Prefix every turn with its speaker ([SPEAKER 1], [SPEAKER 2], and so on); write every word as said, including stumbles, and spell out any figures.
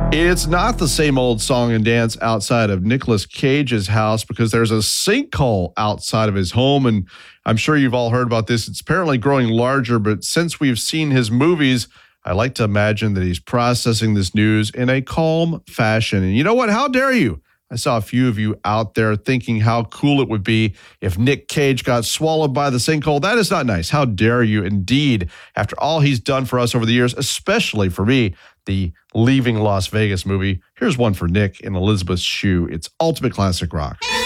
[SPEAKER 1] It's not the same old song and dance outside of Nicolas Cage's house because there's a sinkhole outside of his home. And I'm sure you've all heard about this. It's apparently growing larger, but since we've seen his movies, I like to imagine that he's processing this news in a calm fashion. And you know what? How dare you? I saw a few of you out there thinking how cool it would be if Nick Cage got swallowed by the sinkhole. That is not nice. How dare you indeed, after all he's done for us over the years, especially for me, the Leaving Las Vegas movie. Here's one for Nick in Elizabeth's shoe. It's ultimate classic rock.